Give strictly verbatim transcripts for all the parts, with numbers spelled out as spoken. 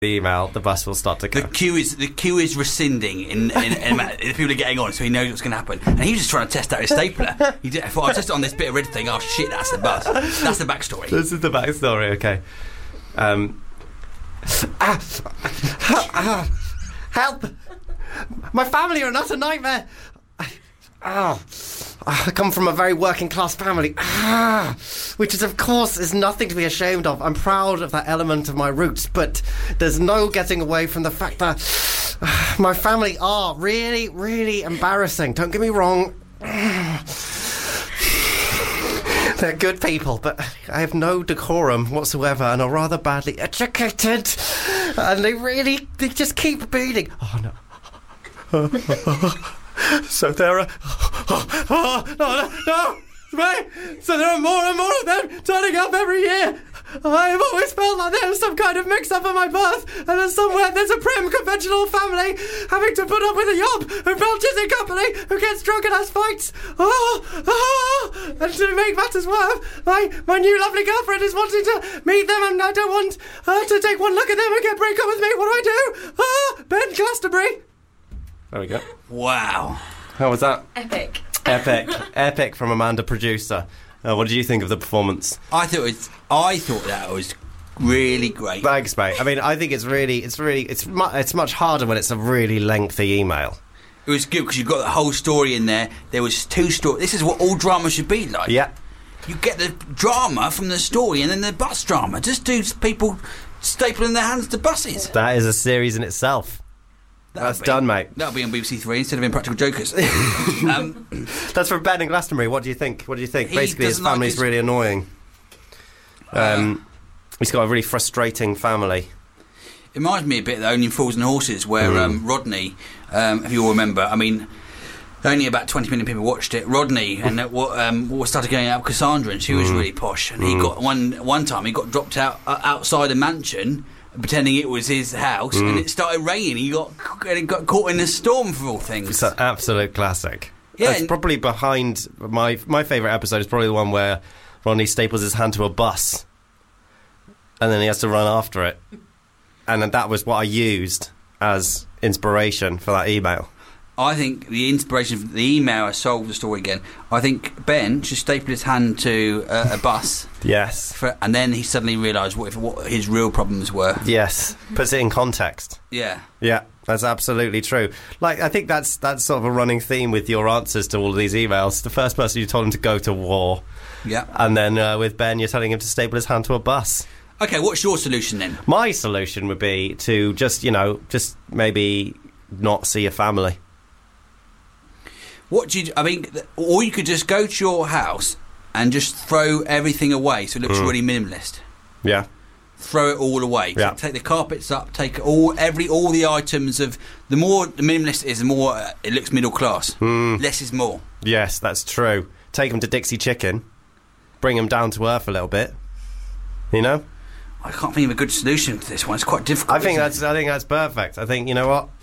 the email, the bus will start to go. The queue is the queue is rescinding in, in, in, in people are getting on, so he knows what's going to happen. And he was just trying to test out his stapler. He did, I thought I'll test it on this bit of red thing. Oh shit, that's the bus. That's the backstory. This is the backstory. Okay. Um. Ah, ah, help! My family are not a nightmare. Ah. I come from a very working class family, ah, which is, of course, is nothing to be ashamed of. I'm proud of that element of my roots, but there's no getting away from the fact that uh, my family are really, really embarrassing. Don't get me wrong. They're good people, but I have no decorum whatsoever and are rather badly educated. And they really, they just keep beating. Oh, no. So there are... Oh, oh, no, no, no! Right? So there are more and more of them turning up every year. I've always felt like there's some kind of mix-up at my birth, and then somewhere there's a prim, conventional family having to put up with a yob who belches in company, who gets drunk and has fights. Oh, oh! And to make matters worse, my, my new lovely girlfriend is wanting to meet them, and I don't want her to take one look at them and get break up with me. What do I do? Ah, Ben Glastonbury. There we go. Wow. How was that? Epic. Epic. Epic from Amanda, producer. Uh, what did you think of the performance? I thought it was, I thought that was really great. Thanks, mate. I mean, I think it's really, it's really, it's mu- it's much harder when it's a really lengthy email. It was good because you got the whole story in there. There was two stories. This is what all drama should be like. Yeah. You get the drama from the story and then the bus drama. Just do people stapling their hands to buses. That is a series in itself. That'll That's be, done, mate. That'll be on B B C Three instead of Impractical Jokers. um, That's from Ben and Glastonbury. What do you think? What do you think? He Basically, his doesn't like family's his- really annoying. Um, Uh, he's got a really frustrating family. It reminds me a bit of Only Fools and Horses, where Mm. um, Rodney, um, if you all remember, I mean, only about twenty million people watched it. Rodney and uh, what um, what started going out with Cassandra, and she was really posh. And he Mm. got one one time he got dropped out uh, outside a mansion, pretending it was his house, and it started raining. He got and he got caught in a storm for all things. It's an absolute classic. Yeah, That's and- probably behind my my favourite episode is probably the one where Ronnie staples his hand to a bus, and then he has to run after it, and then that was what I used as inspiration for that email. I think the inspiration for the email has solved the story again. I think Ben should staple his hand to uh, a bus, Yes. for, and then he suddenly realised what, if, what his real problems were. Yes. Puts it in context. Yeah. Yeah, that's absolutely true. Like, I think that's that's sort of a running theme with your answers to all of these emails. The first person you told him to go to war, Yeah. and then uh, with Ben, you're telling him to staple his hand to a bus. Okay, what's your solution then? My solution would be to just, you know, just maybe not see your family. What do you? I mean, th- or you could just go to your house and just throw everything away, so it looks Mm. really minimalist. Yeah. Throw it all away. So Yeah. take the carpets up. Take all every all the items of. The more the minimalist is, the more uh, it looks middle class. Mm. Less is more. Yes, that's true. Take them to Dixie Chicken. Bring them down to earth a little bit. You know? I can't think of a good solution to this one. It's quite difficult. I think isn't that's I think that's perfect. I think, you know what?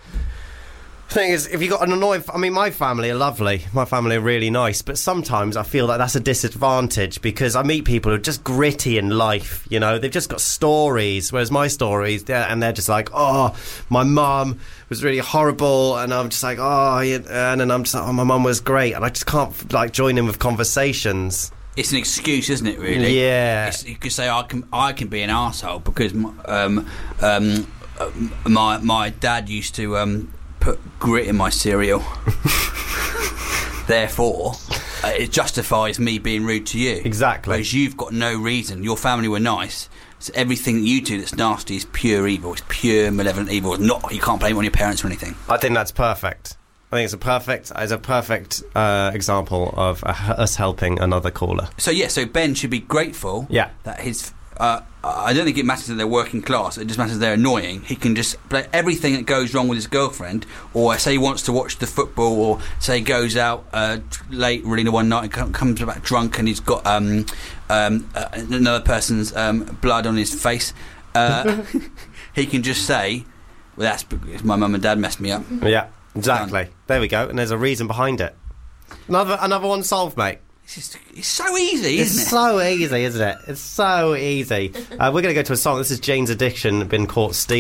The thing is, if you got an annoying... I mean, my family are lovely. My family are really nice. But sometimes I feel like that's a disadvantage because I meet people who are just gritty in life, you know? They've just got stories, whereas my stories, they're, and they're just like, oh, my mum was really horrible, and I'm just like, oh, yeah, and then I'm just like, oh, my mum was great, and I just can't, like, join in with conversations. It's an excuse, isn't it? Really? Yeah. It's, you could say I can I can be an arsehole because my, um, um, uh, my my dad used to um, put grit in my cereal. Therefore, uh, it justifies me being rude to you. Exactly. Whereas you've got no reason. Your family were nice. So everything that you do that's nasty is pure evil. It's pure malevolent evil. It's not. You can't blame it on your parents or anything. I think that's perfect. I think it's a perfect, it's a perfect uh, example of uh, us helping another caller. So yeah, so Ben should be grateful. Yeah. That his. Uh, I don't think it matters that they're working class. It just matters they're annoying. He can just play everything that goes wrong with his girlfriend, or say he wants to watch the football, or say he goes out uh, late, really, one night and com- comes back drunk, and he's got um, um, uh, another person's um, blood on his face. Uh, he can just say, "Well, that's because my mum and dad messed me up." Yeah, exactly. There we go. And there's a reason behind it. Another, another one solved, mate. It's, just, it's so easy, It's isn't it? so easy, isn't it? It's so easy. Uh, we're going to go to a song. This is Jane's Addiction, Been Caught Stealing.